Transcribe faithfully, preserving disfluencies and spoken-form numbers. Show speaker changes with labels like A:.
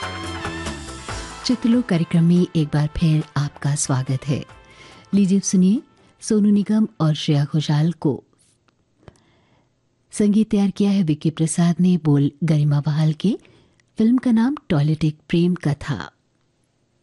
A: चित्रलोक कार्यक्रम में एक बार फिर आपका स्वागत है। लीजिए सुनिए, सोनू निगम और श्रेया घोषाल को संगीत तैयार किया है विक्की प्रसाद ने, बोल गरिमा बहाल के। फिल्म का नाम टॉयलेट एक प्रेम कथा।